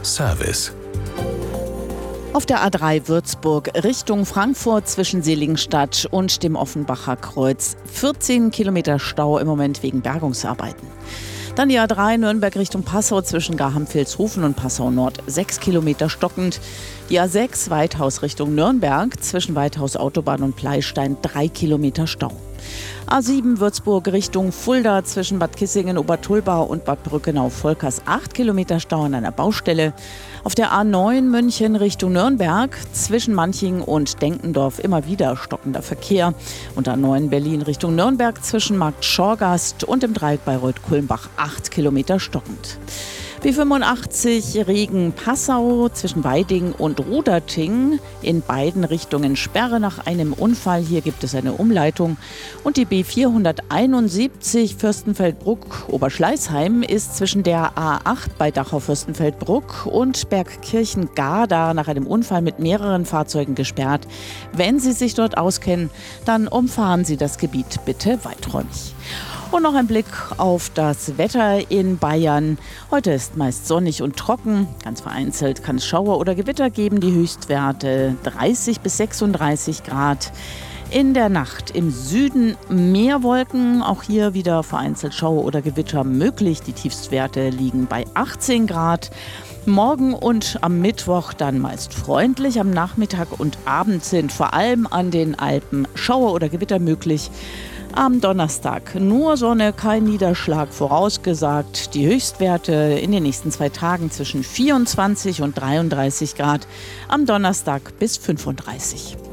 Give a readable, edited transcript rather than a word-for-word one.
Service. Auf der A3 Würzburg Richtung Frankfurt zwischen Seligenstadt und dem Offenbacher Kreuz 14 Kilometer Stau im Moment wegen Bergungsarbeiten. Dann die A3 Nürnberg Richtung Passau zwischen Garham-Vilshofen und Passau Nord 6 Kilometer stockend. Die A6 Weithaus Richtung Nürnberg zwischen Weithaus Autobahn und Pleystein 3 Kilometer Stau. A7 Würzburg Richtung Fulda zwischen Bad Kissingen, Obertulbau und Bad Brückenau-Volkers 8 Kilometer Stau an einer Baustelle. Auf der A9 München Richtung Nürnberg zwischen Manching und Denkendorf immer wieder stockender Verkehr. Und A9 Berlin Richtung Nürnberg zwischen Markt Schorgast und dem Dreieck Bayreuth-Kulmbach 8 Kilometer stockend. B85 Regen-Passau zwischen Weiding und Ruderting. In beiden Richtungen Sperre nach einem Unfall. Hier gibt es eine Umleitung. Und die B471 Fürstenfeldbruck-Oberschleißheim ist zwischen der A8 bei Dachau-Fürstenfeldbruck und Bergkirchen-Garda nach einem Unfall mit mehreren Fahrzeugen gesperrt. Wenn Sie sich dort auskennen, dann umfahren Sie das Gebiet bitte weiträumig. Und noch ein Blick auf das Wetter in Bayern. Heute ist meist sonnig und trocken. Ganz vereinzelt kann es Schauer oder Gewitter geben. Die Höchstwerte 30 bis 36 Grad. In der Nacht im Süden mehr Wolken. Auch hier wieder vereinzelt Schauer oder Gewitter möglich. Die Tiefstwerte liegen bei 18 Grad. Morgen und am Mittwoch dann meist freundlich. Am Nachmittag und Abend sind vor allem an den Alpen Schauer oder Gewitter möglich. Am Donnerstag nur Sonne, kein Niederschlag vorausgesagt. Die Höchstwerte in den nächsten 2 Tagen zwischen 24 und 33 Grad. Am Donnerstag bis 35.